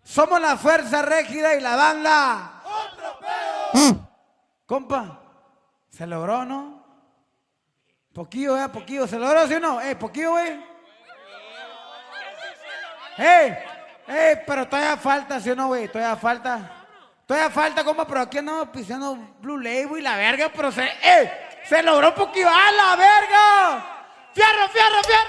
Somos la Fuerza Régida y la banda. ¡Otro pedo! Compa, se logró, ¿no? Poquillo, poquillo. ¿Se logró, sí o no? Poquillo, güey. Pero todavía falta, ¿sí o no, güey? Todavía falta, compa, pero aquí andamos pisando Blue Label y la verga, pero se logró poquillo. ¡A la verga! ¡Fierro, fierro, fierro!